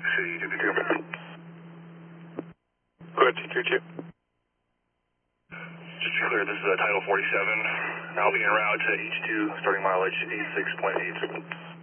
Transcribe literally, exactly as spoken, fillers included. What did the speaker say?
City two two. Go ahead, T three two. Just to be clear, this is uh, Title forty-seven. I'll be en route to H two, starting mileage eighty-six point eight.